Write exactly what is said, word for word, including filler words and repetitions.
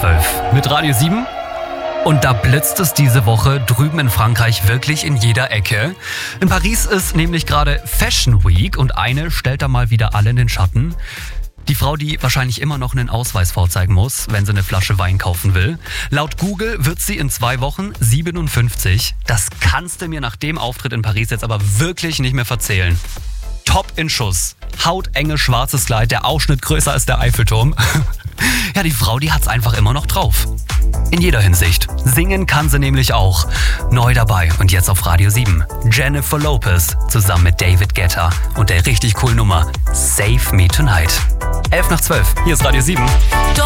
zwölf mit Radio sieben. Und da blitzt es diese Woche drüben in Frankreich wirklich in jeder Ecke. In Paris ist nämlich gerade Fashion Week und eine stellt da mal wieder alle in den Schatten. Die Frau, die wahrscheinlich immer noch einen Ausweis vorzeigen muss, wenn sie eine Flasche Wein kaufen will. Laut Google wird sie in zwei Wochen siebenundfünfzig. Das kannst du mir nach dem Auftritt in Paris jetzt aber wirklich nicht mehr verzählen. Top in Schuss. Hautenge schwarzes Kleid, der Ausschnitt größer als der Eiffelturm. Ja, die Frau, die hat's einfach immer noch drauf. In jeder Hinsicht. Singen kann sie nämlich auch. Neu dabei und jetzt auf Radio sieben. Jennifer Lopez zusammen mit David Guetta und der richtig coolen Nummer Save Me Tonight. elf nach zwölf, hier ist Radio sieben.